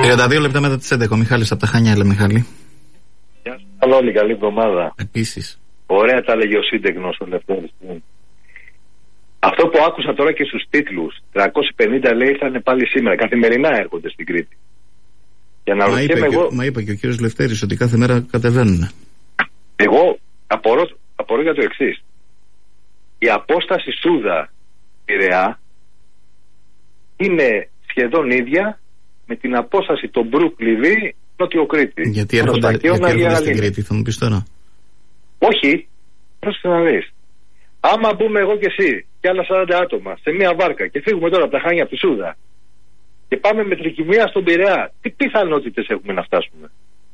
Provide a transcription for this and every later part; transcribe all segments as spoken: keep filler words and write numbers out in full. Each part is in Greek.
τριάντα δύο λεπτά μετά τις έντεκα. Ο Μιχάλης από τα Χανιά, έλα Μιχάλη. Γεια σας, καλό όλοι, καλή εβδομάδα. Επίσης. Ωραία τα λέγει ο σύντεκνος ο Λευτέρης. Αυτό που άκουσα τώρα και στους τίτλους, τριακόσιοι πενήντα λέει θα είναι πάλι σήμερα, καθημερινά έρχονται στην Κρήτη. Για να μα, είπε εγώ... και, μα είπε και ο κύριος Λευτέρης ότι κάθε μέρα κατεβαίνουν. Εγώ απορώ, απορώ για το εξής. Η απόσταση Σούδα-Πειραιά είναι σχεδόν ίδια με την απόσταση των Μπρουκ-Λιβύη Νότιο Κρήτη. Γιατί έρχονται, γιατί έρχονται στην Κρήτη, θα μου πεις τώρα. Όχι, πρόσεχε να δεις. Άμα μπούμε εγώ και εσύ και άλλα σαράντα άτομα σε μια βάρκα και φύγουμε τώρα από τα Χάνια από τη Σούδα και πάμε με τρικυμία στον Πειραιά, τι πιθανότητες έχουμε να φτάσουμε?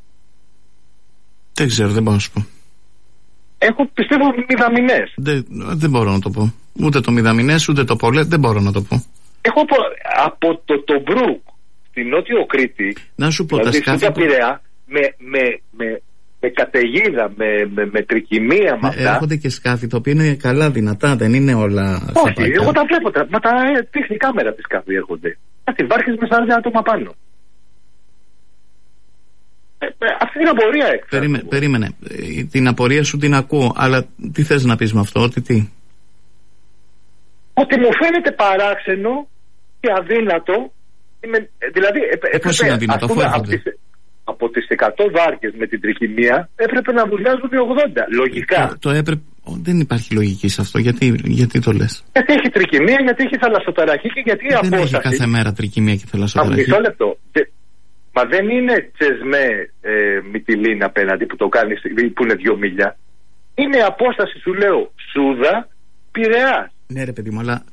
Δεν ξέρω, δεν μπορώ να σου πω. Έχω πιστεύω μηδαμινές. Δεν, δεν μπορώ να το πω. Ούτε το μηδαμινές ούτε το πολλέ, δεν μπορώ να το πω. Έχω από, από το, το Μπρουκ στη Νότιο Κρήτη, να σου πω, δηλαδή τα σκάφη που... Πειραιά, με, με, με, με καταιγίδα, με, με, με τρικυμία με αυτά. Έρχονται και σκάφη τα οποία είναι καλά δυνατά, δεν είναι όλα. Όχι, εγώ τα βλέπω. Τα, μα τα δείχνει η κάμερα τη σκάφη έρχονται. Κάτι βάρκες με σαράντα άτομα πάνω. Ε, ε, αυτή είναι απορία έξω. Περίμενε, περίμενε. Ε, την απορία σου την ακούω, αλλά τι θες να πεις με αυτό, ότι τι? Ότι μου φαίνεται παράξενο και αδύνατο. Είμαι, δηλαδή, ε, πώς είναι αδύνατο, αφού έρχονται? Από τις εκατό βάρκες με την τρικυμία έπρεπε να βουλιάζουν οι ογδόντα. Λογικά. Το, το έπρεπε... Δεν υπάρχει λογική σε αυτό. Γιατί, γιατί το λες? Γιατί έχει τρικυμία, γιατί έχει θαλασσοταραχή και γιατί η απόσταση. Δεν έχει κάθε μέρα τρικυμία και θαλασσοταραχή. Μισό λεπτό. Μα δεν είναι τσεσμέ ε, Μυτιλίν απέναντι που το κάνει, που είναι δύο μίλια. Είναι απόσταση, σου λέω, Σούδα, Πειραιά. Ναι, ρε παιδί μου, αλλά.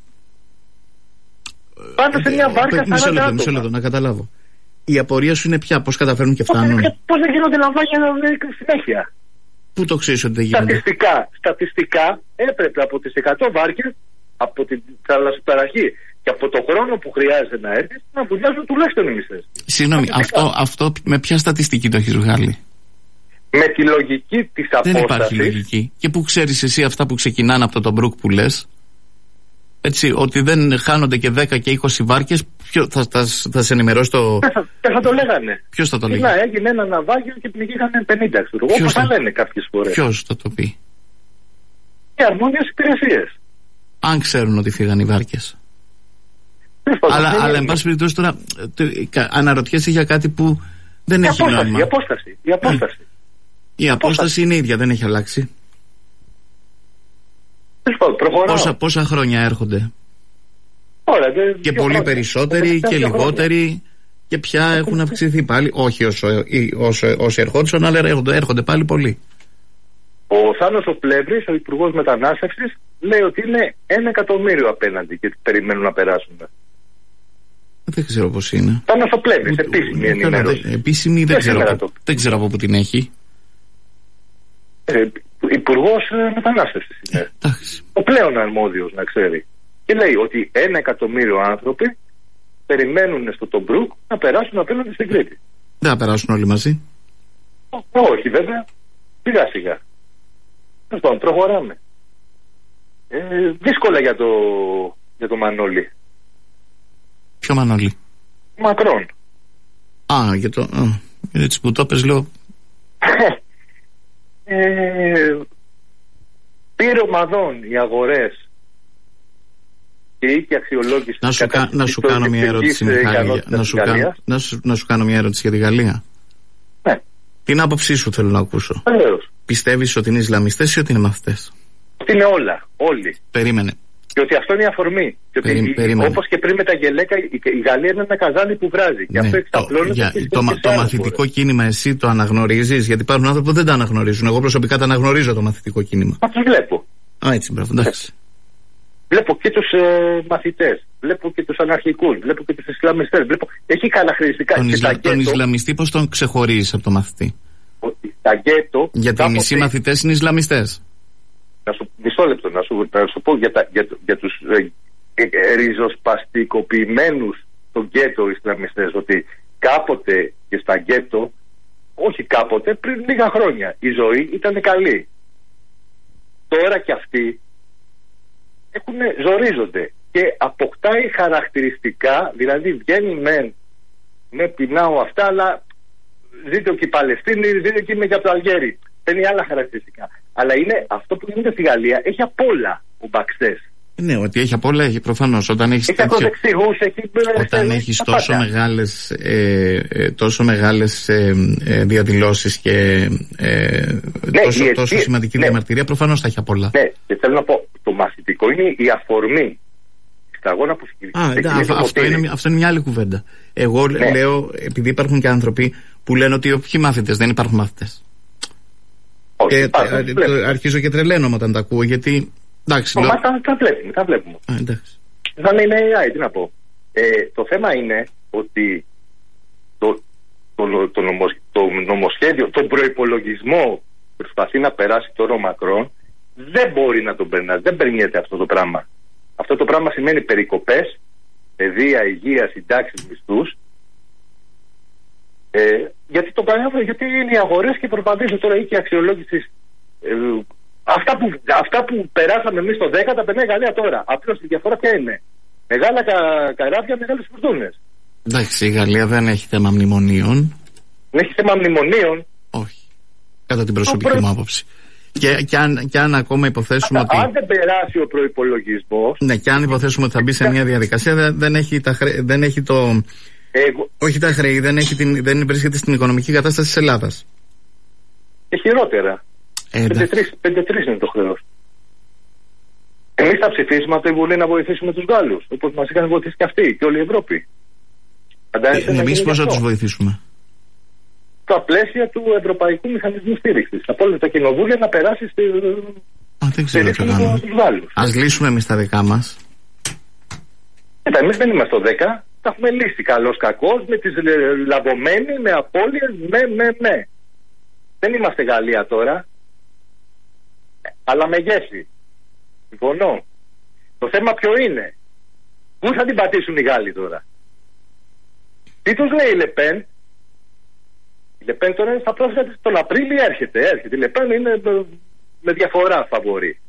Πάντα σε μια βάρκα σαράντα μισό λεπτό, άτομα. μισό λεπτό, να καταλάβω. Η απορία σου είναι πια πώς καταφέρνουν και φτάνουν. Πώς δεν γίνονται ναυάγια συνέχεια? Πού το ξέρεις ότι δεν γίνονται? Στατιστικά, στατιστικά έπρεπε από τις εκατό βάρκες, από την θαλασσοταραχή και από το χρόνο που χρειάζεται να έρθει, να βουλιάζουν τουλάχιστον οι μισές. Συγγνώμη, αυτό, αυτό με ποια στατιστική το έχεις βγάλει? Με τη λογική της απόστασης. Δεν υπάρχει λογική. Και πού ξέρεις εσύ αυτά που ξεκινάνε από τον Μπρουκ που λες? Έτσι, ότι δεν χάνονται και δέκα και είκοσι βάρκες, ποιο, θα, θα, θα σε ενημερώσει το. Δεν θα, θα το λέγανε. Ποιος θα το λέγει? Να, έγινε ένα ναυάγιο και πνιγήκανε πενήντα, ξέρω εγώ. Όπως θα λένε κάποιες φορές. Ποιος θα το πει? Οι αρμόδιες υπηρεσίες. Αν ξέρουν ότι φύγαν οι βάρκες. Αλλά, αλλά εν πάση περιπτώσει τώρα αναρωτιέσαι για κάτι που δεν η έχει απόσταση, νόημα. Η απόσταση. Η απόσταση, η η απόσταση, απόσταση είναι ίδια, δεν έχει αλλάξει. Πόσα, πόσα χρόνια έρχονται? Ωραία, δε, και πολύ χρόνια. Περισσότεροι και λιγότεροι χρόνια. Και πια έχουν αυξηθεί πάλι. Όχι όσο, όσο, όσο ερχόντουσαν, αλλά έρχονται, έρχονται πάλι πολύ. Ο Θάνος ο Πλεύρης, ο Υπουργός Μετανάστευσης, λέει ότι είναι ένα εκατομμύριο απέναντι και περιμένουν να περάσουν. Δεν ξέρω πώς είναι. Θάνος ο Πλεύρης, επίσημη ενημέρωση. Επίσημη δεν ξέρω, από, δεν ξέρω από πού την έχει. Ε, Υπουργός Μετανάστευσης είναι. Ε, ο πλέον αρμόδιος, να ξέρει. Και λέει ότι ένα εκατομμύριο άνθρωποι περιμένουν στο Τομπρούκ να περάσουν απέναντι στην Κρήτη. Δεν θα περάσουν όλοι μαζί. Όχι βέβαια. Σιγά σιγά. Λοιπόν, προχωράμε. Ε, δύσκολα για το, για το Μανώλη. Ποιο Μανώλη? Μακρόν. Α, για το... Α, έτσι που το πες λέω... ε, πήρε ομαδών οι αγορές και η οίκη αξιολόγηση. Να σου, κα, να σου κάνω μια ερώτηση, Μιχάλη. Να σου, κα, να, σου, να σου κάνω μια ερώτηση για τη Γαλλία. Ναι. Την άποψή σου θέλω να ακούσω. Βεβαίως. Πιστεύεις ότι είναι Ισλαμιστές ή ότι είναι μαθητές? Ότι είναι όλα, όλοι. Περίμενε. Και ότι αυτό είναι η αφορμή. Και ότι Περί, όπως και πριν με τα γελέκα, η, η Γαλλία είναι ένα καζάνι που βράζει. Και ναι, αυτό εξαπλώνεται. Το, το, το μαθητικό φορές. Κίνημα εσύ το αναγνωρίζεις? Γιατί υπάρχουν άνθρωποι που δεν το αναγνωρίζουν. Εγώ προσωπικά το αναγνωρίζω το μαθητικό κίνημα. Μα τους βλέπω. Α, έτσι, μπράβο, εντάξει. Βλέπω και τους ε, μαθητές, βλέπω και τους αναρχικούς, βλέπω και τους Ισλαμιστές. Βλέπω... Έχει χαρακτηριστικά. Τον, και Ισλα... γκέτο... τον Ισλαμιστή πώς τον ξεχωρίζεις από το μαθητή? Ότι τα γκέτο... Γιατί οι μισοί μαθητές είναι Ισλαμιστές. Να σου, μισό λεπτό, να σου, να σου πω για, τα, για, για τους ε, ε, ριζοσπαστικοποιημένους των γκέτο Ισλαμιστές, ότι κάποτε και στα γκέτο, όχι κάποτε, πριν λίγα χρόνια, η ζωή ήταν καλή. Τώρα και αυτοί έχουν, ζορίζονται και αποκτάει χαρακτηριστικά, δηλαδή βγαίνει μεν ναι, πεινάω αυτά, αλλά ζήτω και η Παλαιστίνη, ζήτω και είμαι για το Αλγέρι. Δεν είναι άλλα χαρακτηριστικά. Αλλά είναι αυτό που γίνεται στη Γαλλία, έχει απ' όλα ο Μπαξές. Ναι, ότι έχει απ' όλα, έχει προφανώς. Όταν έχεις, έχει τέτοιο... ακροδεξιούς, έχει... Όταν έχεις τόσο μεγάλες, ε, ε, τόσο μεγάλες ε, ε, διαδηλώσεις και ε, ναι, τόσο, η, τόσο σημαντική ναι. διαμαρτυρία, προφανώς θα έχει απ' όλα. Ναι, και θέλω να πω, το μαθητικό είναι η αφορμή. Στα αγώνα που συγκεκριμένει. Αυτό, είναι, αυτό είναι μια άλλη κουβέντα. Εγώ ναι. λέω, επειδή υπάρχουν και άνθρωποι που λένε ότι όποιοι μάθητες, δεν υπάρχουν μάθητες. Όχι, και υπάρχουν, το, αρχίζω και τρελαίνω όταν τα ακούω, γιατί εντάξει, Μα λέω... τα, τα βλέπουμε, τα βλέπουμε. Α, εντάξει. Θα είναι έι άι, τι να πω. Ε, το θέμα είναι ότι το, το, το, το, νομοσ, το νομοσχέδιο, τον προϋπολογισμό που προσπαθεί να περάσει τώρα ο Μακρόν, δεν μπορεί να τον περνάει, δεν περνιέται αυτό το πράγμα. Αυτό το πράγμα σημαίνει περικοπές, παιδεία, υγεία, συντάξεις, μισθούς. Ε, γιατί το παράδειγμα, γιατί είναι οι αγορές και προπαντήσουν τώρα ή και αξιολόγηση. Ε, αυτά, που, αυτά που περάσαμε εμείς το δέκα τα περνάει η Γαλλία τώρα. Απλώς η διαφορά ποια είναι? Μεγάλα κα, καράβια, μεγάλες φουρτούνες. Εντάξει, η Γαλλία δεν έχει θέμα μνημονίων. Δεν έχει θέμα μνημονίων. Όχι. Κατά την προσωπική μου άποψη. Και, και, αν, και αν ακόμα υποθέσουμε Α, ότι. Αν δεν περάσει ο προϋπολογισμός. Ναι, και αν υποθέσουμε ότι θα μπει σε μια διαδικασία, δεν, δεν, έχει, τα χρέ, δεν έχει το. Εγώ... Όχι τα χρέη, δεν, έχει την, δεν βρίσκεται στην οικονομική κατάσταση της Ελλάδας. Και χειρότερα. Ε, πέντε τρία είναι το χρέος. Εμείς θα ψηφίσουμε από τη Βουλή να βοηθήσουμε τους Γάλλους, όπως μας είχαν βοηθήσει και αυτοί και όλη η Ευρώπη. Ε, εμείς πώς θα τους βοηθήσουμε? Στα πλαίσια του Ευρωπαϊκού Μηχανισμού Στήριξης. Από όλα τα κοινοβούλια να περάσει στη. Α, δεν ξέρω τι κάνουμε. Ας λύσουμε εμείς τα δικά μας. Κοίτα, εμείς δεν είμαστε το δέκα. Τα έχουμε λύσει καλώς κακώς, με τις λαβωμένοι, με απώλειες, με, με, με. Δεν είμαστε Γαλλία τώρα, αλλά με γεύση. Συμφωνώ. Το θέμα ποιο είναι? Πού θα την πατήσουν οι Γάλλοι τώρα? Τι τους λέει η Λεπέν? Η Λεπέν τώρα είναι στα πρόσφατα, τον Απρίλιο έρχεται, έρχεται. Η Λεπέν είναι με διαφορά φαβορή.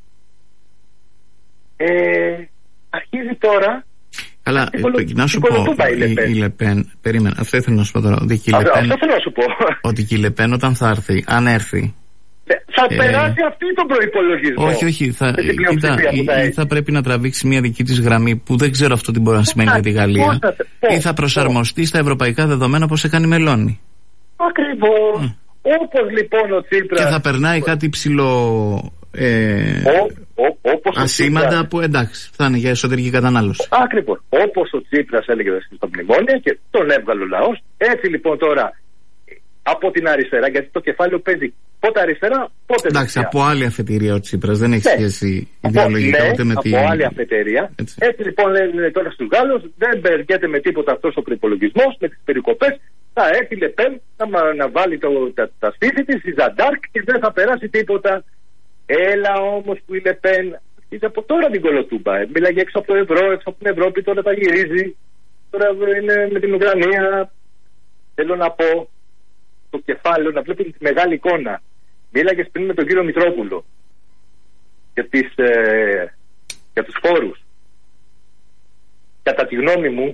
Ε, αρχίζει τώρα. Αλλά να σου πω, η Λεπέν, περίμενα, αυτό ήθελα να σου πω τώρα. Ότι η Λεπέν, αυτό θέλω να σου πω. Ότι η Λεπέν όταν θα έρθει, αν έρθει. Θα ε, περάσει αυτή τον προϋπολογισμό. Όχι, όχι. Θα, κοίτα, ή, θα, ή θα πρέπει να τραβήξει μια δική της γραμμή που δεν ξέρω αυτό τι μπορεί να σημαίνει για τη Γαλλία. Πώς, πώς, ή θα προσαρμοστεί πώς. στα ευρωπαϊκά δεδομένα όπως έκανε η Μελώνη. Ακριβώς. Mm. Όπως λοιπόν ο Τσίπρας. Και θα περνάει κάτι ψηλό. Ε, ο, ο, όπως ασήμαντα Τσίπρας, που εντάξει θα είναι για εσωτερική κατανάλωση. Ακριβώς. Όπως ο Τσίπρας έλεγε στα μνημόνια και τον έβγαλε ο λαός. Έτσι λοιπόν τώρα από την αριστερά, γιατί το κεφάλαιο παίζει πότε αριστερά, πότε εντάξει, δεξιά. Από άλλη αφετηρία ο Τσίπρας, δεν έχει ναι. σχέση ιδεολογικά ναι, ούτε με από την. Από άλλη αφετηρία. Έτσι. Έτσι λοιπόν λένε τώρα στους Γάλλους, δεν μπερδεύεται με τίποτα αυτός ο προϋπολογισμός, με τις περικοπές. Θα έρθει η Λεπέν να, να βάλει το, τα, τα στήθη της, η Ζαντάρκ και δεν θα περάσει τίποτα. Έλα όμως που η Λεπέν αρχίζει από τώρα την κολοτούμπα. Ε. Μίλαγε έξω από το ευρώ, έξω από την Ευρώπη, τώρα τα γυρίζει. Τώρα είναι με την Ουκρανία. Θέλω να πω το κεφάλαιο, να βλέπει τη μεγάλη εικόνα. Μίλαγες πριν με τον κύριο Μητρόπουλο για, τις, ε, για τους φόρους. Κατά τη γνώμη μου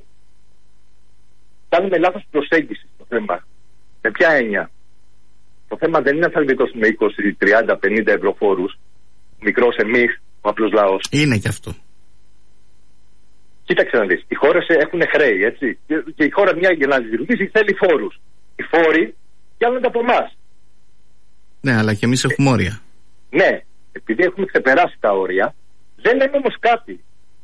κάνουμε λάθος προσέγγιση στο θέμα. Με ποια έννοια? Το θέμα δεν είναι αν θα με είκοσι, τριάντα, πενήντα ευρώ φόρους, μικρός εμείς, ο απλός λαός. Είναι και αυτό. Κοίταξε να δεις, οι χώρες έχουν χρέη, έτσι. Και η χώρα μια για να λειτουργήσει θέλει φόρους. Οι φόροι πιάνονται από εμάς. Ναι, αλλά και εμείς έχουμε όρια. Ναι, επειδή έχουμε ξεπεράσει τα όρια, δεν λέμε όμως κάτι.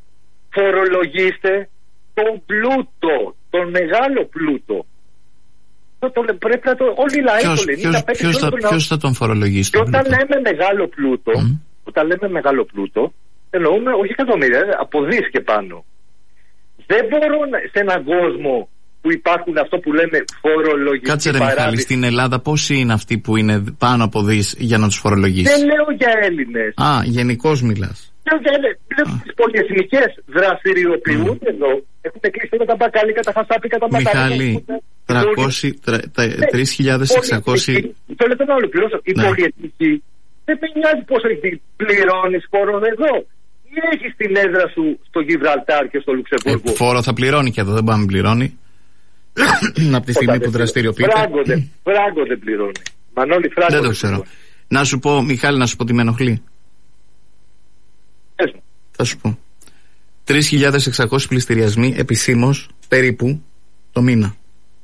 Φορολογήστε τον πλούτο, τον μεγάλο πλούτο. Το, το, πρέπει να το, όλοι οι λαοί ποιος, το λένε. Ποιος, ποιος, θα, ποιος θα τον φορολογήσει τον πλούτο? Όταν λέμε μεγάλο πλούτο, mm. όταν λέμε μεγάλο πλούτο, εννοούμε όχι εκατομμύρια, από δις και πάνω. Δεν μπορώ να, σε έναν κόσμο που υπάρχουν αυτό που λέμε φορολογική. Κάτσε ρε Μιχάλη, στην Ελλάδα πόσοι είναι αυτοί που είναι πάνω από δις για να τους φορολογήσει? Δεν λέω για Έλληνες. Α, γενικώς μιλάς. Λέω για Έλληνες. Λέω τις πολυεθνικές δραστηριοποιούνται mm. εδώ. Έχουν κλείσει όλα τα μπακάλικα, τα χασάπικα, τα ματάκια. Μιχάλη, τρεις χιλιάδες εξακόσια. Το λέτε να ολοκληρώσω. Η πολυεθνική δεν με νοιάζει πόσο πληρώνεις φόρο εδώ. Ή έχεις την έδρα σου στο Γιβραλτάρ και στο Λουξεμβούργο? Ε, φόρο θα πληρώνει και εδώ, δεν πάμε πληρώνει. από τη στιγμή που δραστηριοποιείται. Φράγκο δεν πληρώνει. Μανώλη, φράγκο. Δεν το ξέρω. Πληρώνει. Να σου πω, Μιχάλη, να σου πω τι με ενοχλεί. Πες μου. Θα σου πω. τρεις χιλιάδες εξακόσιοι πληστηριασμοί επισήμως περίπου το μήνα.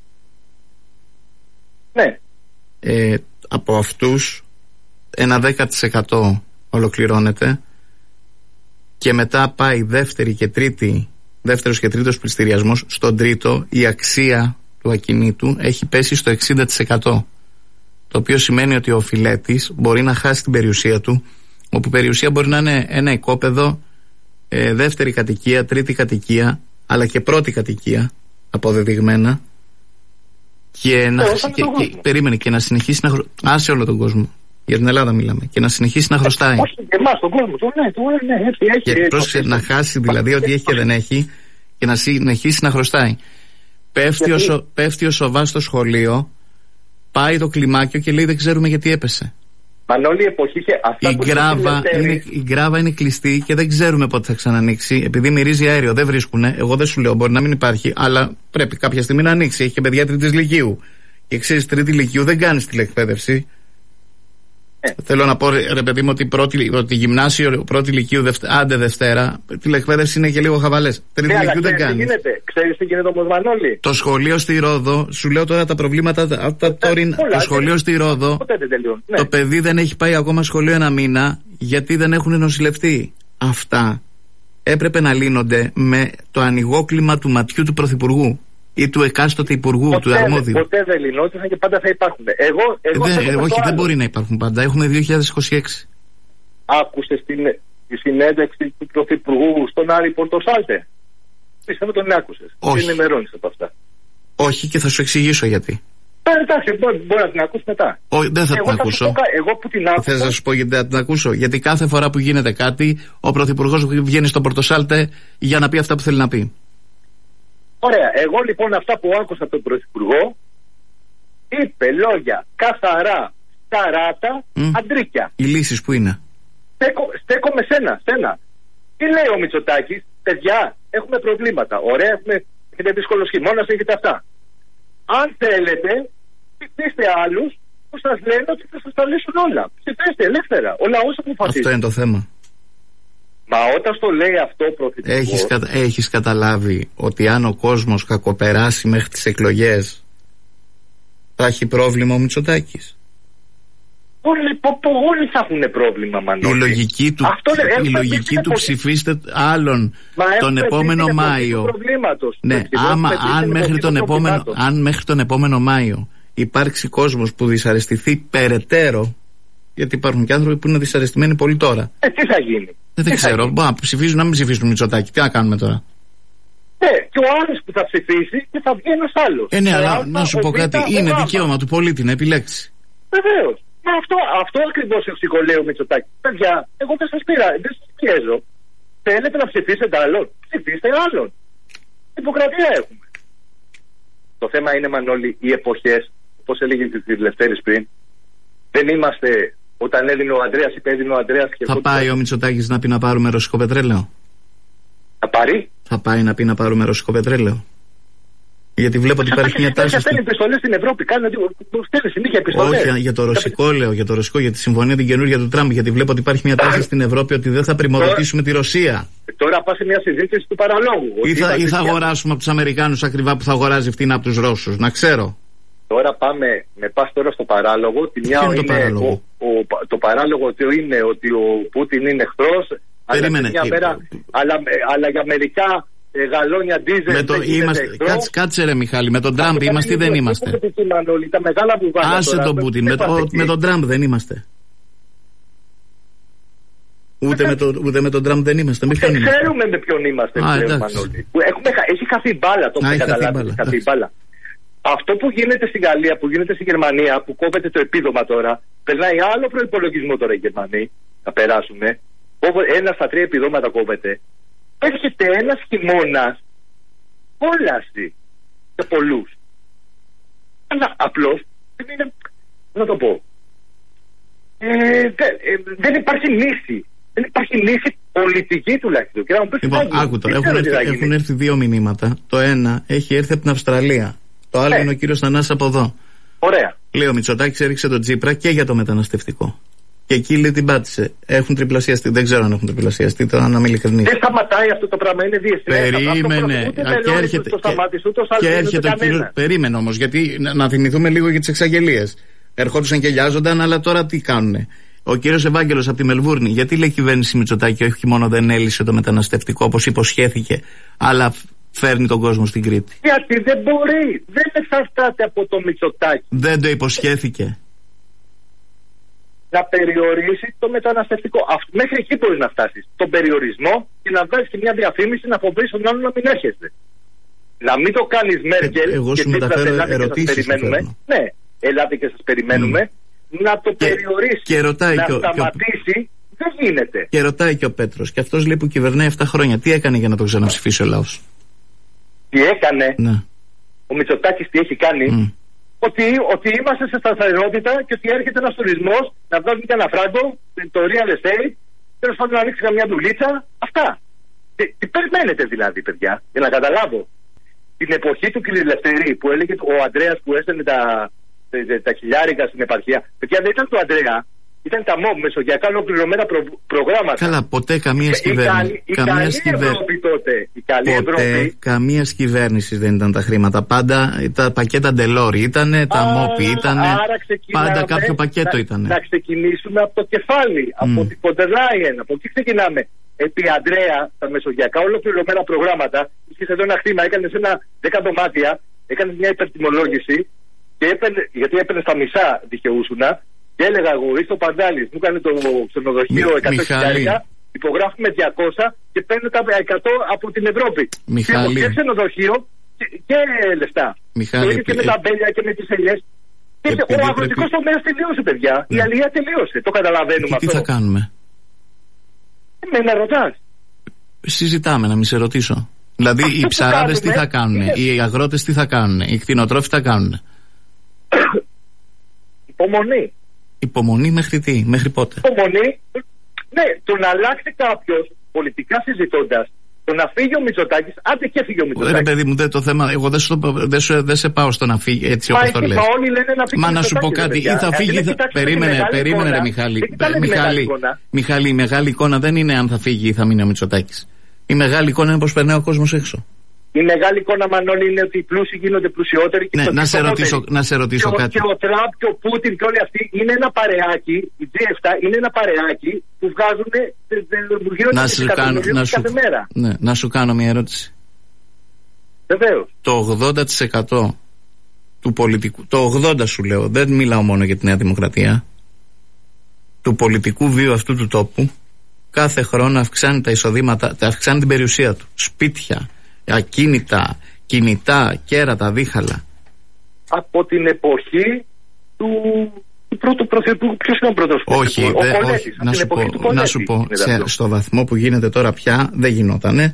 Ναι. Ε, από αυτούς ένα δέκα τοις εκατό ολοκληρώνεται και μετά πάει δεύτερη και τρίτη, δεύτερος και τρίτος πληστηριασμός. Στον τρίτο η αξία του ακινήτου έχει πέσει στο εξήντα τοις εκατό, το οποίο σημαίνει ότι ο οφειλέτης μπορεί να χάσει την περιουσία του, όπου η περιουσία μπορεί να είναι ένα οικόπεδο, ε, δεύτερη κατοικία, τρίτη κατοικία, αλλά και πρώτη κατοικία αποδεδειγμένα, και να, και, και, περίμενε, και να συνεχίσει να χρωστάει. Άσε όλο τον κόσμο. Για την Ελλάδα μιλάμε. Και να συνεχίσει να χρωστάει. Όχι, εμάς τον κόσμο. Το, ναι, το, ναι, έτσι, έχει, και πρόσεχε, να χάσει δηλαδή ό,τι έχει και δεν έχει, και να συνεχίσει να χρωστάει. Πέφτει, ο, πέφτει ο Σοβά στο σχολείο, πάει το κλιμάκιο και λέει δεν ξέρουμε γιατί έπεσε. Μανώλη, η εποχή είχε αυτά η που γκράβα, είναι, η γκράβα είναι κλειστή και δεν ξέρουμε πότε θα ξανανοίξει, επειδή μυρίζει αέριο. Δεν βρίσκουνε. Εγώ δεν σου λέω, μπορεί να μην υπάρχει, αλλά πρέπει κάποια στιγμή να ανοίξει. Έχει και παιδιά τρίτης λυκείου. Και ξέρεις, τρίτη λυκείου δεν κάνει τηλεκπαίδευση. Ε. Θέλω να πω, ρε παιδί μου, ότι πρώτη, ότι γυμνάσιο, πρώτη λυκείου, δευτε, άντε Δευτέρα, τηλεκπαίδευση είναι και λίγο χαβαλές. Τρίτη ναι, λυκείου δεν κάνει. Ξέρεις τι γίνεται όμως, Μανώλη? Το σχολείο στη Ρόδο, σου λέω τώρα τα προβλήματα. Τα, τα, τώρα, το σχολείο στη Ρόδο, ναι. Το παιδί δεν έχει πάει ακόμα σχολείο ένα μήνα, γιατί δεν έχουν νοσηλευτεί. Αυτά έπρεπε να λύνονται με το ανοιγόκλημα του ματιού του Πρωθυπουργού ή του εκάστοτε υπουργού, ποτέ, του αρμόδιου. Ποτέ δεν λυνόντουσαν και πάντα θα υπάρχουν. Εγώ, εγώ δεν, θα όχι, δεν άλλο. μπορεί να υπάρχουν πάντα. Έχουμε δύο χιλιάδες είκοσι έξι. Άκουσες την, τη συνέντευξη του Πρωθυπουργού στον Άρη Πορτοσάλτε? Πιστεύω τον άκουσες. Όχι. Τι ενημερώνεις από αυτά? Όχι, και θα σου εξηγήσω γιατί. Α, εντάξει, μπορεί, μπορεί να την ακούσει μετά. Όχι, δεν θα εγώ την θα ακούσω. Πω, εγώ που την άκουσα. Θες να σου πω γιατί θα την ακούσω? Γιατί κάθε φορά που γίνεται κάτι, ο Πρωθυπουργός βγαίνει στον Πορτοσάλτε για να πει αυτά που θέλει να πει. Ωραία. Εγώ λοιπόν αυτά που άκουσα από τον Πρωθυπουργό, είπε λόγια καθαρά, σταράτα, mm. αντρίκια. Οι λύσεις που είναι? Στέκω, στέκομαι σένα, σένα. Τι λέει ο Μητσοτάκης? Παιδιά, έχουμε προβλήματα. Ωραία, έχουμε, έχετε δύσκολο χειμώνα, έχετε αυτά. Αν θέλετε, ψηφίστε άλλους που σας λένε ότι θα σας τα λύσουν όλα. Ψηφίστε ελεύθερα. Ο λαός αποφασίζει. Αυτό είναι το θέμα. Μα όταν στο λέει αυτό ο Πρωθυπουργός... Έχεις, κατα... Έχεις καταλάβει ότι αν ο κόσμος κακοπεράσει μέχρι τις εκλογές, θα έχει πρόβλημα ο Μητσοτάκης? Όλοι, πο, πο, όλοι θα έχουν πρόβλημα, Μανώλη. Η λογική του, αυτό, η λογική του ψηφίστε άλλον τον επόμενο Μάιο. Ναι, άμα, αν, μέχρι τον επόμενο, αν μέχρι τον επόμενο Μάιο υπάρξει κόσμος που δυσαρεστηθεί περαιτέρω, γιατί υπάρχουν και άνθρωποι που είναι δυσαρεστημένοι πολύ τώρα. Ε, τι θα γίνει? Δεν, δεν ξέρω. Μπα, ψηφίζουν να μην ψηφίσουν Μητσοτάκη. Τι να κάνουμε τώρα? Ναι, και ο άλλος που θα ψηφίσει και θα βγει ένας άλλος. Ε, ναι, αλλά να σου πω κάτι. Είναι δικαίωμα του πολίτη να επιλέξει. Βεβαίως. Μα αυτό, αυτό ακριβώς εξηγολέει ο Μητσοτάκη. Παιδιά, εγώ δεν σας πήρα, δεν σας πιέζω. Θέλετε να ψηφίσετε άλλον? Ψηφίστε άλλον. Δημοκρατία έχουμε. Το θέμα είναι, Μανώλη, οι εποχές, όπως έλεγε τη Λευτέρης πριν, δεν είμαστε. Όταν έδινε ο Ανδρέας, είπε έδινε ο Ανδρέας. Και θα πάει ο Μητσοτάκης να πει να πάρουμε ρωσικό πετρέλαιο? Θα πάρει. Θα πάει να πει να πάρουμε ρωσικό πετρέλαιο? Γιατί βλέπω ότι υπάρχει μια τάση. Στέλνει επιστολές στην Ευρώπη. Κάνει συνήθεια επιστολές. Όχι, για το ρωσικό λέω, για το ρωσικό, για τη συμφωνία την καινούργια του Τραμπ. Γιατί βλέπω ότι υπάρχει μια τάση στην Ευρώπη ότι δεν θα πρημοδοτήσουμε τη Ρωσία. Τώρα πα σε μια συζήτηση του παραλόγου. Ή θα, ή θα αγοράσουμε από τους Αμερικάνους ακριβά που θα αγοράζει φτηνά από τους Ρώσους. Να ξέρω. Τώρα πάμε, με πας τώρα στο παράλογο. Τη μια είναι, είναι το, παράλογο? Ο, ο, το παράλογο ότι είναι ότι ο Πούτιν είναι εχθρός. Περίμενε. Αλλά, μέρα, αλλά, αλλά για μερικά ε, γαλόνια ντίζελ. Κάτσε, κάτσε ρε Μιχάλη, με τον Τραμπ είμαστε ή δεν είμαστε? Άσε τον Πούτιν, με, το, με τον Τραμπ δεν είμαστε. Ούτε με, το, ούτε με τον Τραμπ δεν είμαστε. Δεν ξέρουμε με ποιον είμαστε. Α, πλέον, Έχουμε, έχει χαθεί μπάλα, το έχετε καταλάβει. Χαθεί μπάλα. Αυτό που γίνεται στην Γαλλία, που γίνεται στη Γερμανία, που κόβεται το επίδομα τώρα, περνάει άλλο προϋπολογισμό τώρα οι Γερμανοί, θα περάσουμε. Ένα στα τρία επιδόματα κόβεται. Έρχεται ένας χειμώνας, κόλαση για πολλούς. Αλλά απλώς δεν είναι, να το πω, ε, δε, ε, δεν υπάρχει λύση. Δεν υπάρχει λύση πολιτική τουλάχιστον. Και να μου πεις, λοιπόν, άκου τώρα, έχουν έρθει, έχουν έρθει δύο μηνύματα. Το ένα έχει έρθει από την Αυστραλία. Το άλλο ε. είναι ο κύριος Θανάσης από εδώ. Ωραία. Λέει ο Μητσοτάκης έριξε τον Τσίπρα και για το μεταναστευτικό. Και εκεί λέει την πάτησε. Έχουν τριπλασιαστεί. Δεν ξέρω αν έχουν τριπλασιαστεί. Τώρα να είμαι ειλικρινής. Δεν σταματάει αυτό το πράγμα. Είναι διεθνές. Περίμενε. Και έρχεται. Και έρχεται ο κύριος. Περίμενε όμως. Γιατί να, να θυμηθούμε λίγο για τις εξαγγελίες. Ερχόντουσαν και λιάζονταν, αλλά τώρα τι κάνουνε. Ο κύριος Ευάγγελος από τη Μελβούρνη, γιατί λέει η κυβέρνηση Μητσοτάκη όχι μόνο δεν έλυσε το μεταναστευτικό όπως υποσχέθηκε, αλλά φέρνει τον κόσμο στην Κρήτη? Γιατί δεν μπορεί. Δεν εξαρτάται από το Μητσοτάκη. Δεν το υποσχέθηκε. Να περιορίσει το μεταναστευτικό. Αυτό, μέχρι εκεί μπορεί να φτάσει. Τον περιορισμό και να βγάλει και μια διαφήμιση να φοβήσει τον άλλον να μην έρχεσαι. Να μην το κάνει Μέρκελ. Ε, εγώ σου μεταφέρω ερωτήσεις. Ναι, ελάτε και σας περιμένουμε. Mm. Να το και, περιορίσει. Και ρωτάει να και ο, σταματήσει. Και ο... Δεν γίνεται. Και ρωτάει και ο Πέτρος. Και αυτός λέει που κυβερνάει επτά χρόνια. Τι έκανε για να το ξαναψηφίσει ο λαός? Τι έκανε. Ναι. Ο Μητσοτάκης τι έχει κάνει. Mm. Ότι, ότι είμαστε σε σταθερότητα και ότι έρχεται ένας τουρισμός να βγάλει και ένα φράγκο, το real estate, τέλος πάντων να ανοίξει καμιά δουλίτσα. Αυτά. Τι, τι περιμένετε δηλαδή, παιδιά, για να καταλάβω. Την εποχή του κ. Λευτέρη που έλεγε ο Ανδρέας που έστελνε τα, τα, τα χιλιάρικα στην επαρχία. Παιδιά, δεν ήταν του Ανδρέα. Ήταν τα ΜΟΜ, μεσογειακά ολοκληρωμένα προ, προγράμματα. Καλά, ποτέ καμία κυβέρνηση. Η καλή Ευρώπη τότε. Η καλή ποτέ Ευρώπη. Καμία κυβέρνηση δεν ήταν τα χρήματα. Πάντα τα πακέτα Ντελόρι ήτανε, τα ΜΟΠ ήτανε. Πάντα κάποιο πακέτο ήτανε. Να ξεκινήσουμε από το κεφάλι, mm. από την Φοντερ Λάιεν. Από εκεί ξεκινάμε. Επί Ανδρέα, τα μεσογειακά ολοκληρωμένα προγράμματα, είχε εδώ ένα χρήμα, έκανε ένα δέκα δωμάτια, έκανε μια υπερτιμολόγηση, και έπαιρνε, γιατί έπαιρνε στα μισά δικαιούσουνα. Και έλεγα εγώ, είσαι ο Παντάλης, μου έκανε το ξενοδοχείο εκατό χιλιάδες, υπογράφουμε διακόσια και παίρνω τα εκατό από την Ευρώπη. Μιχάλη. Και ξενοδοχείο και, και λεφτά. Μιχάλη. Και, και με τα μπέλια και με τις ελιές. Και ο αγροτικός πρέπει... τομέας τελείωσε, παιδιά. Ναι. Η αλία τελείωσε. Το καταλαβαίνουμε και αυτό. Τι θα κάνουμε? Με να ρωτάς. Συζητάμε, να μην σε ρωτήσω. Δηλαδή αυτό οι ψαράδες τι θα κάνουν, είναι... οι αγρότες τι θα κάνουν, οι κτηνοτρόφοι τι θα κάνουν? Υπομονή. Υπομονή μέχρι τι, μέχρι πότε? Υπομονή, ναι, το να αλλάξει κάποιος πολιτικά συζητώντας, το να φύγει ο Μητσοτάκης, άντε και φύγει ο Μητσοτάκης. Ρε παιδί μου, δεν το θέμα, εγώ δεν, σου, δεν, σου, δεν σε πάω στο να φύγει έτσι όπως το λες. Μα όλοι λένε να φύγει. Μα να σου πω κάτι, ή θα φύγει, ή θα... περίμενε, περίμενε ρε Μιχάλη. Μιχάλη, Μιχάλη, η μεγάλη εικόνα δεν είναι αν θα φύγει ή θα μείνει ο Μητσοτάκης. Η μεγάλη εικόνα είναι πως περνάει ο κόσμος έξω. Η μεγάλη εικόνα, Μανώλη, είναι ότι οι πλούσιοι γίνονται πλουσιότεροι και ναι, να σε ρωτήσω, να σε ρωτήσω και κάτι. Και ο Τραμπ και ο Πούτιν και όλοι αυτοί είναι ένα παρεάκι, οι τζι επτά είναι ένα παρεάκι που βγάζουν, που γίνονται τις εκατομμυρίους κάθε μέρα. Ναι, να σου κάνω μια ερώτηση. Βεβαίως. Το ογδόντα τοις εκατό του πολιτικού, το ογδόντα σου λέω, δεν μιλάω μόνο για τη Νέα Δημοκρατία, του πολιτικού βίου αυτού του τόπου, κάθε χρόνο αυξάνει τα εισοδήματα, αυξάνει την περιουσία του. Σπίτια, ακίνητα, κινητά, κέρατα, δίχαλα. Από την εποχή του, του πρώτου πρωθυπουργού. Ποιος είναι ο πρώτος? Όχι, ο δε, Κολέτης, όχι να, σου πω, να σου πω, σε, στο βαθμό που γίνεται τώρα πια δεν γινότανε.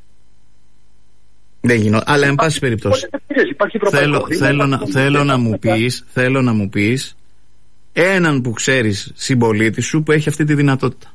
Δεν γινόταν, αλλά εν πάση περιπτώσει. Θέλω, θέλω, να, θέλω, να μου πεις, θέλω να μου πεις έναν που ξέρεις συμπολίτη σου που έχει αυτή τη δυνατότητα.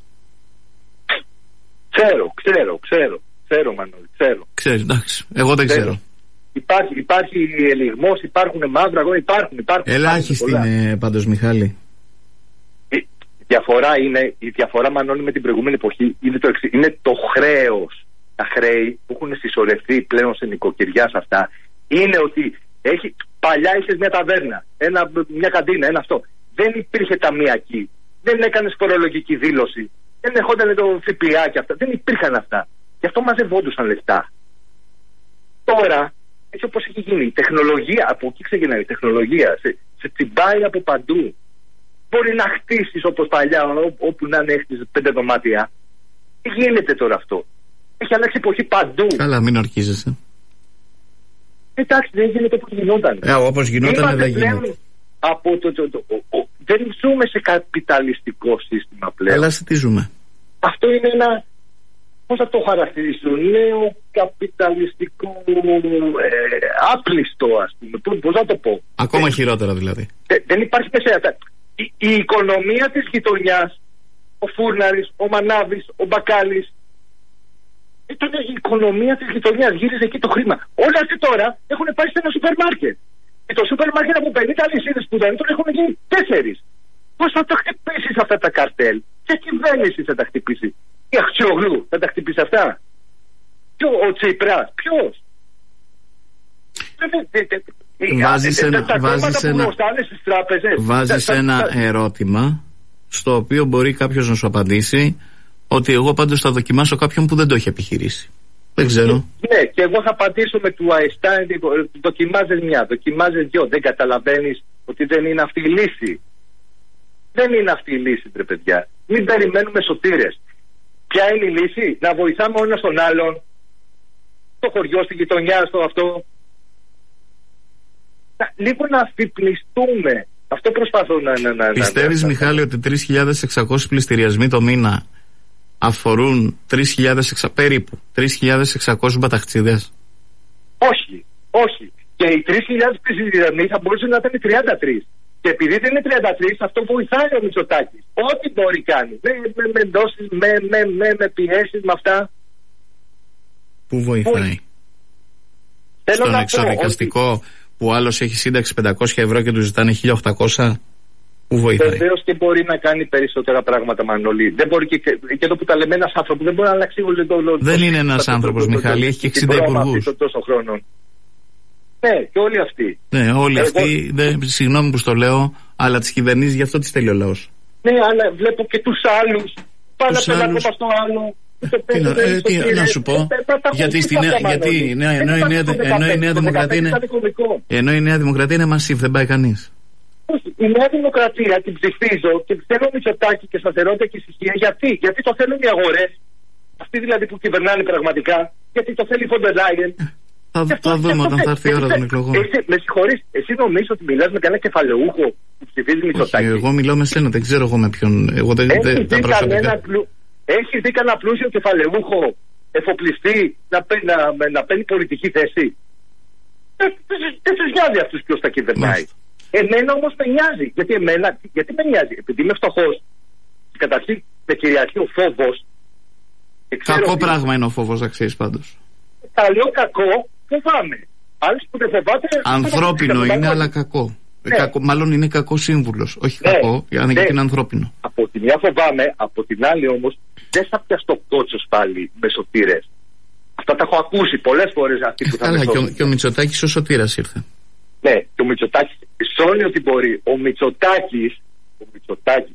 Ξέρω, ξέρω, ξέρω. Ξέρω, Μανώλη, ξέρω. Ξέρεις, εντάξει. Εγώ δεν ξέρω. ξέρω. Υπάρχει, υπάρχει ελιγμός, υπάρχουν μαύρα αγώνα, υπάρχουν, υπάρχουν. Ελάχιστη είναι πάντως, Μιχάλη. Η διαφορά είναι, η διαφορά, Μανώλη, με την προηγούμενη εποχή είναι το, είναι το χρέος. Τα χρέη που έχουν συσσωρευτεί πλέον σε νοικοκυριά σε αυτά είναι ότι έχει, παλιά είχες μια ταβέρνα, ένα, μια καντίνα, ένα αυτό. Δεν υπήρχε ταμιακή. Δεν έκανες φορολογική δήλωση. Δεν ερχόταν το ΦΠΑ και αυτά. Δεν υπήρχαν αυτά. Γι' αυτό μαζευόντουσαν λεφτά. Τώρα, έτσι όπως έχει γίνει, η τεχνολογία, από εκεί ξεκινάει η τεχνολογία, σε, σε τσιμπάει από παντού. Μπορεί να χτίσεις όπως παλιά, ό, όπου να είναι έχτιζες πέντε δωμάτια. Τι γίνεται τώρα αυτό? Έχει αλλάξει εποχή παντού. Καλά, μην ορκίζεσαι. Εντάξει, δεν γίνεται όπως γινόταν. Ε, όπως γινόταν δεν γίνεται. Από το, το, το, το, ο, δεν ζούμε σε καπιταλιστικό σύστημα πλέον. Αλλά σε τι ζούμε? Αυτό είναι ένα, πώς θα το χαρακτηρίσω, νέο καπιταλιστικό ε, άπλιστο, ας πούμε. Πώς θα το πω? Ακόμα ε, χειρότερα δηλαδή. Ε, δεν υπάρχει μέσα. Η, η οικονομία της γειτονιάς, ο Φούρναρης, ο Μανάβης, ο Μπακάλης, ήταν η οικονομία της γειτονιάς, γύριζε εκεί το χρήμα. Όλα αυτοί τώρα έχουν πάει σε ένα σούπερ μάρκετ. το σούπερ μάρκετ από πενήντα αλυσίδες που δεν τον έχουν γίνει τέσσερις. Πώς θα τα χτυπήσεις αυτά τα καρτέλ? Ποια κυβέρνηση θα τα χτυπήσει? Η Αχτσιογλού θα τα χτυπήσει αυτά? Ποιο, ο Τσίπρας, ποιος? Βάζεις ένα, βάζεις ένα, βάζεις ένα ερώτημα στο οποίο μπορεί κάποιος να σου απαντήσει ότι εγώ πάντως θα δοκιμάσω κάποιον που δεν το έχει επιχειρήσει. Δεν ξέρω. Ναι, και εγώ θα απαντήσω με του Αϊστάιν. Δοκιμάζεις μια, δοκιμάζεις δυο. Δεν καταλαβαίνεις ότι δεν είναι αυτή η λύση? Δεν είναι αυτή η λύση, τρε παιδιά. Μην περιμένουμε σωτήρες. Ποια είναι η λύση? Να βοηθάμε ο ένας τον άλλον, στο χωριό, στη γειτονιά, στο αυτό. Λίγο να αφιπλιστούμε. Αυτό προσπαθώ να... να, να Πιστεύεις, να, να, Μιχάλη, ότι τρεις χιλιάδες εξακόσιοι πληστηριασμοί το μήνα αφορούν τρεις χιλιάδες εξακόσιοι, περίπου τρεις χιλιάδες εξακόσιοι μπαταχτσίδες? Όχι, όχι. Και οι τρεις χιλιάδες πληστηριασμοί θα μπορούσαν να ήταν τριάντα τρεις. Και επειδή δεν είναι τριάντα τρεις, αυτό βοηθάει ο Μητσοτάκης. Ό,τι μπορεί κάνει. Με, με, με δόσεις, με, με, με, με πιέσεις, με αυτά. Πού βοηθάει? Που... Στον εξοδικαστικό ότι... που άλλος έχει σύνταξη πεντακόσια ευρώ και του ζητάνε χίλια οκτακόσια. Πού βοηθάει? Βεβαίως και μπορεί να κάνει περισσότερα πράγματα, Μανώλη. Δεν μπορεί και, και εδώ που τα λέμε ένας άνθρωπος δεν μπορεί να αλλάξει όλο το. Δεν το, είναι ένας άνθρωπος, Μιχάλη, έχει και εξήντα υπουργούς. Τόσο χρόνο. Ναι, και όλοι αυτοί. Ναι, όλοι Εγώ... αυτοί, δε, συγγνώμη που στο λέω, αλλά τις κυβερνήσεις γι' αυτό τις θέλει ο λαός. Ναι, αλλά βλέπω και τους άλλους. Πάνε από ένα κόμμα στο άλλο. Τι να, ε, τι, να σου πω, γιατί, στη νέα, γιατί ναι, ενώ, η νέα, ενώ η Νέα Δημοκρατία είναι, ενώ η Νέα Δημοκρατία είναι μασίβ, δεν πάει κανείς. Η Νέα Δημοκρατία την ψηφίζω και θέλω Μητσοτάκη και σταθερότητα και ησυχία. Γιατί? Γιατί το θέλουν οι αγορές. Αυτοί δηλαδή που κυβερνάνε πραγματικά. Γιατί το θέλει η Φοντερ Λάιεν. Θα το δούμε όταν θα έρθει η ώρα των εκλογών. Με συγχωρείς, εσύ νομίζεις ότι μιλάς με κανένα κεφαλαιούχο που ψηφίζει Μητσοτάκη? Εγώ μιλάω με σένα, δεν ξέρω εγώ με ποιον. Εγώ δεν Έχεις δει κανένα πλούσιο κεφαλαιούχο εφοπλιστή να, να, να, να παίρνει πολιτική θέση? Δεν τους νοιάζει αυτούς ποιος τα κυβερνάει. Εμένα όμως με νοιάζει. Γιατί εμένα, γιατί με νοιάζει? Επειδή είμαι φτωχός. Καταρχήν με κυριαρχεί ο φόβος. Κακό πράγμα είναι ο φόβος, να ξέρεις πάντως. Τα λέω κακό, φοβάμαι. Άλλοι που δεν φοβάται. Ανθρώπινο είναι, αλλά κακό. Ναι. Κακό, μάλλον είναι κακό σύμβουλος. Όχι ναι, κακό, αν ναι. είναι ανθρώπινο. Από τη μια φοβάμαι, από την άλλη όμως δεν θα πιαστώ κότσος πάλι με σωτήρες. Αυτά τα έχω ακούσει πολλές φορές αυτοί που θα Καλά, και ο, και ο Μητσοτάκης ο σωτήρας ήρθε. Ναι, και ο Μητσοτάκης σώνει ό,τι μπορεί. Ο Μητσοτάκης, ο Μητσοτάκης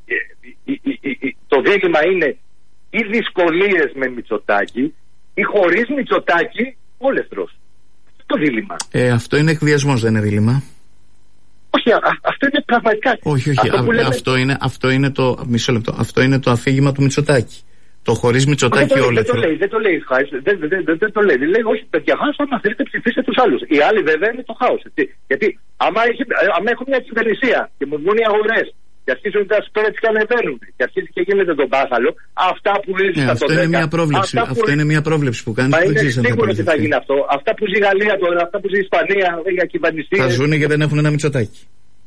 το δίλημμα είναι ή δυσκολίες με Μητσοτάκη ή χωρίς Μητσοτάκη όλευτρος. Αυτό το δίλημμα. Ε, αυτό είναι εκβιασμός, δεν είναι δίλημμα. Όχι, α, αυτό είναι πραγματικά. Όχι, όχι. Αυτό, α, λέμε... αυτό, είναι, αυτό, είναι το, μισό λεπτό, αυτό είναι το αφήγημα του Μητσοτάκη. Το χωρίς Μητσοτάκη όλευτρο. Δεν το λέει, δεν το λέει. Δεν, δεν, δεν, δεν το λέει. Λέει, όχι, παιδιά, χάος, άμα θέλετε ψηφίστε τους άλλους. Οι άλλοι βέβαια είναι το χάος. Γιατί άμα, έχει, άμα έχω μια κυβερνησία και μου βγουν οι αγορές και αρχίζουν τα σπέρες και ανεβαίνουν και αρχίζει και γίνεται τον μπάχαλο, αυτά που ήρθαν ναι, το δέκα. Είναι μια πρόβλεψη, που... αυτό είναι μια πρόβλεψη που κάνει. Μα είναι σίγουρο ότι θα γίνει αυτό. Αυτά που ζει η Γαλλία τώρα, αυτά που ζει η Ισπανία για κυβερνησίες. Θα ζουν και δεν έχουν ένα Μητσοτάκη.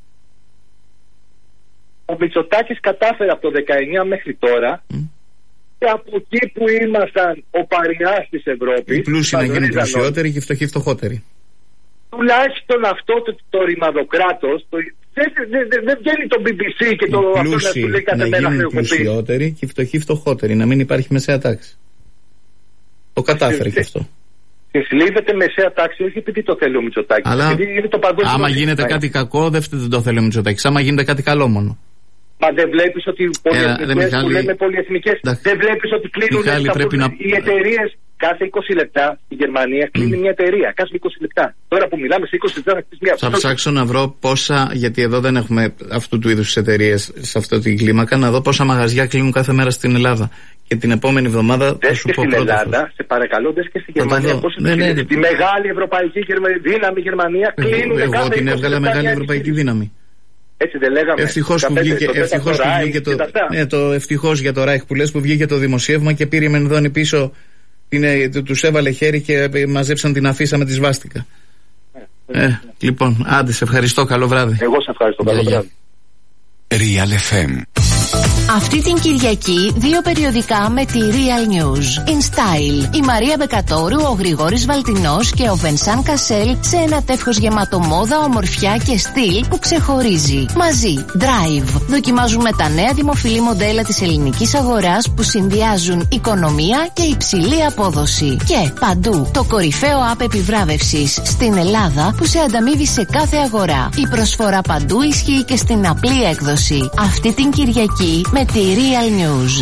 Ο Μητσοτάκης κατάφερε από το δεκαεννιά μέχρι τώρα mm. και από εκεί που ήμασταν ο παριάς της Ευρώπης. Οι πλούσιοι να γίνουν πλουσιότεροι και οι φτωχοί φτωχότεροι. Τουλάχιστον αυτό το, το ρημαδοκράτος το, δεν δε, δε, δε βγαίνει το μπι μπι σι και οι το αυτό να του λέει κάθε μέρα. Να γίνουν πλουσιότεροι και οι φτωχοί φτωχότεροι, να μην υπάρχει μεσαία τάξη. Το κατάφερε και αυτό. Συσλίβεται μεσαία τάξη, όχι επειδή το θέλει ο Μητσοτάκης. Αλλά το άμα γίνεται κάτι κακό, δεν το θέλει ο Μητσοτάκης. Άμα γίνεται κάτι καλό μόνο. Μα δεν βλέπεις ότι οι πολυεθνικές που λέμε πολυεθνικές, δεν βλέπεις ότι κλείνουν να... οι εταιρείες κάθε είκοσι λεπτά στη Γερμανία κλείνει mm. μια εταιρεία, κάθε είκοσι λεπτά. Τώρα που μιλάμε σε είκοσι λεπτά θα κλείσει μια. Θα ψάξω να βρω πόσα, γιατί εδώ δεν έχουμε αυτού του είδους τις εταιρείες σε αυτή την κλίμακα, να δω πόσα μαγαζιά κλείνουν κάθε μέρα στην Ελλάδα. Και την επόμενη εβδομάδα θα σου πω πρώτα. Στην Ελλάδα, σε παρακαλώ, δες και στη Γερμανία. Πώς ναι, ναι, ναι. Τη μεγάλη ευρωπαϊκή δύναμη Γερμανία κλείνουν. Εγώ την έβγαλα μεγάλη ευρωπαϊκή δύναμη. Έτσι δεν λέγαμε. Ευτυχώς που βγήκε, το, ευτυχώς το, που βγήκε το, ναι, το ευτυχώς για το Ράιχ που λες, που βγήκε το δημοσίευμα και πήρε η Μενδώνη πίσω, είναι, τους έβαλε χέρι και μαζέψαν την αφίσα με τη σβάστηκα. Ε, ε, λοιπόν, άντε, σε ευχαριστώ, καλό βράδυ. Εγώ σε ευχαριστώ, καλό βράδυ. Real εφ εμ. Αυτή την Κυριακή δύο περιοδικά με τη Real News. In Style. Η Μαρία Μπεκατόρου, ο Γρηγόρης Βαλτινός και ο Βενσάν Κασέλ σε ένα τεύχος γεμάτο μόδα, ομορφιά και στυλ που ξεχωρίζει. Μαζί. Drive. Δοκιμάζουμε τα νέα δημοφιλή μοντέλα της ελληνικής αγοράς που συνδυάζουν οικονομία και υψηλή απόδοση. Και παντού το κορυφαίο app επιβράβευσης στην Ελλάδα που σε ανταμείβει σε κάθε αγορά. Η προσφορά παντού ισχύει και στην απλή έκδοση. Αυτή την Κυριακή με τη Real News.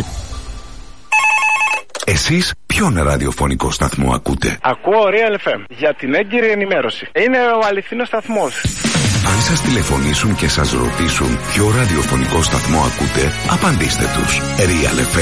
Εσείς ποιον ραδιοφωνικό σταθμό ακούτε? Ακούω Real εφ εμ για την έγκυρη ενημέρωση. Είναι ο αληθινός σταθμός. Αν σας τηλεφωνήσουν και σας ρωτήσουν ποιο ραδιοφωνικό σταθμό ακούτε, απαντήστε τους. Real εφ εμ.